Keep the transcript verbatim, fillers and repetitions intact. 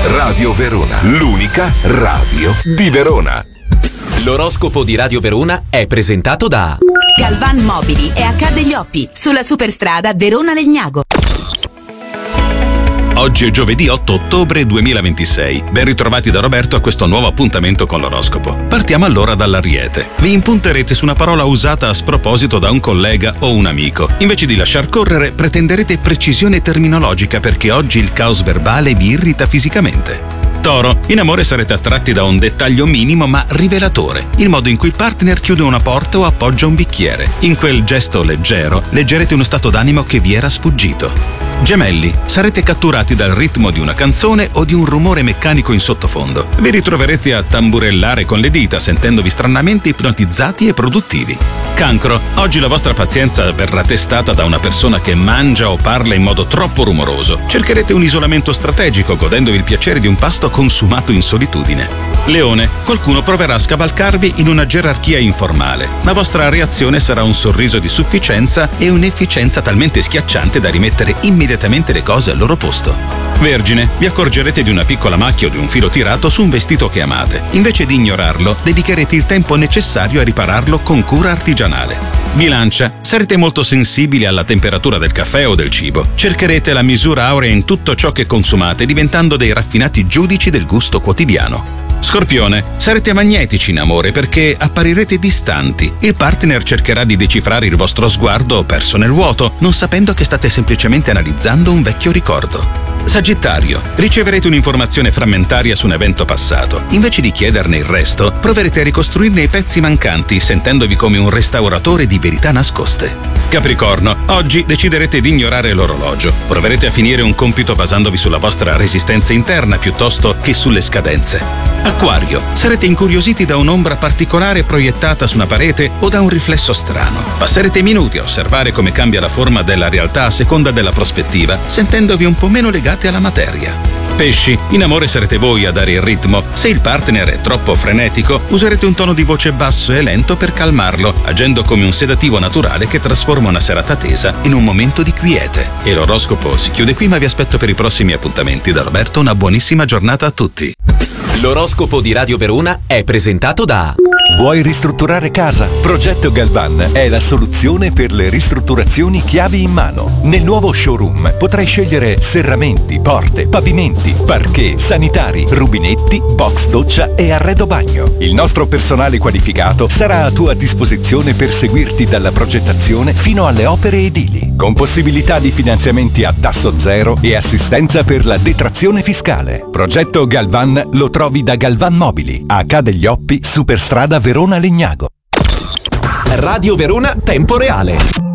Radio Verona, l'unica radio di Verona. L'oroscopo di Radio Verona è presentato da Galvan Mobili e H. degli Oppi, sulla superstrada Verona-Legnago. Oggi è giovedì otto ottobre duemilaventisei. Ben ritrovati da Roberto a questo nuovo appuntamento con l'oroscopo. Partiamo allora dall'Ariete. Vi impunterete su una parola usata a sproposito da un collega o un amico. Invece di lasciar correre, pretenderete precisione terminologica perché oggi il caos verbale vi irrita fisicamente. Toro, in amore sarete attratti da un dettaglio minimo ma rivelatore, il modo in cui il partner chiude una porta o appoggia un bicchiere. In quel gesto leggero leggerete uno stato d'animo che vi era sfuggito. Gemelli, sarete catturati dal ritmo di una canzone o di un rumore meccanico in sottofondo. Vi ritroverete a tamburellare con le dita, sentendovi stranamente ipnotizzati e produttivi. Cancro, oggi la vostra pazienza verrà testata da una persona che mangia o parla in modo troppo rumoroso. Cercherete un isolamento strategico, godendovi il piacere di un pasto consumato in solitudine. Leone, qualcuno proverà a scavalcarvi in una gerarchia informale. La vostra reazione sarà un sorriso di sufficienza e un'efficienza talmente schiacciante da rimettere immediatamente le cose al loro posto. Vergine, vi accorgerete di una piccola macchia o di un filo tirato su un vestito che amate. Invece di ignorarlo, dedicherete il tempo necessario a ripararlo con cura artigianale. Bilancia, sarete molto sensibili alla temperatura del caffè o del cibo. Cercherete la misura aurea in tutto ciò che consumate, diventando dei raffinati giudici del gusto quotidiano. Scorpione, sarete magnetici in amore perché apparirete distanti. Il partner cercherà di decifrare il vostro sguardo perso nel vuoto, non sapendo che state semplicemente analizzando un vecchio ricordo. Sagittario, riceverete un'informazione frammentaria su un evento passato. Invece di chiederne il resto, proverete a ricostruirne i pezzi mancanti, sentendovi come un restauratore di verità nascoste. Capricorno, oggi deciderete di ignorare l'orologio. Proverete a finire un compito basandovi sulla vostra resistenza interna piuttosto che sulle scadenze. Acquario, sarete incuriositi da un'ombra particolare proiettata su una parete o da un riflesso strano. Passerete minuti a osservare come cambia la forma della realtà a seconda della prospettiva, sentendovi un po' meno legati alla materia. Pesci, in amore sarete voi a dare il ritmo. Se il partner è troppo frenetico, userete un tono di voce basso e lento per calmarlo, agendo come un sedativo naturale che trasforma una serata tesa in un momento di quiete. E l'oroscopo si chiude qui, ma vi aspetto per i prossimi appuntamenti. Da Roberto, una buonissima giornata a tutti. L'oroscopo di Radio Verona è presentato da Vuoi ristrutturare casa? Progetto Galvan è la soluzione per le ristrutturazioni chiavi in mano. Nel nuovo showroom potrai scegliere serramenti, porte, pavimenti, parquet, sanitari, rubinetti, box doccia e arredo bagno. Il nostro personale qualificato sarà a tua disposizione per seguirti dalla progettazione fino alle opere edili, con possibilità di finanziamenti a tasso zero e assistenza per la detrazione fiscale. Progetto Galvan lo trovi da Galvan Mobili, H. degli Oppi, superstrada Verona-Legnago. Radio Verona Tempo Reale.